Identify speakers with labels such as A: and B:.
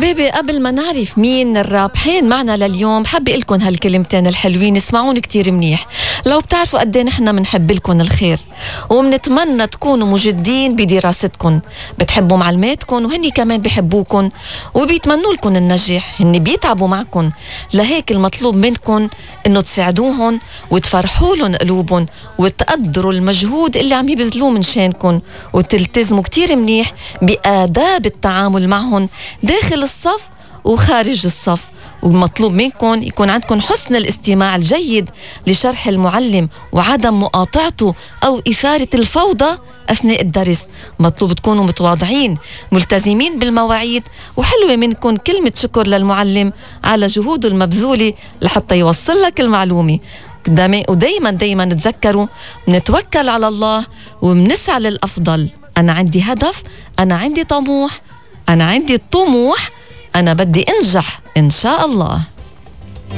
A: حبايبي، قبل ما نعرف مين الرابحين معنا لليوم، حابة لكم هالكلمتين الحلوين اسمعون كتير منيح. لو بتعرفوا قد ايه نحن منحب لكم الخير ومنتمنى تكونوا مجدين بدراستكم، بتحبوا معلماتكم وهني كمان بيحبوكم وبيتمنوا لكم النجاح، هني بيتعبوا معكم. لهيك المطلوب منكم انه تساعدوهم وتفرحوا لهم قلوبهم وتقدروا المجهود اللي عم يبذلوه من شانكم، وتلتزموا كتير منيح بآداب التعامل معهم داخل الصف وخارج الصف. والمطلوب منكم يكون عندكم حسن الاستماع الجيد لشرح المعلم وعدم مقاطعته أو إثارة الفوضى أثناء الدرس. مطلوب تكونوا متواضعين ملتزمين بالمواعيد، وحلوة منكم كلمة شكر للمعلم على جهوده المبذولة لحتى يوصل لك المعلومة. ودايما تذكروا نتوكل على الله ومنسعى للأفضل. أنا عندي هدف، أنا عندي طموح، أنا عندي طموح، أنا بدي أنجح إن شاء الله.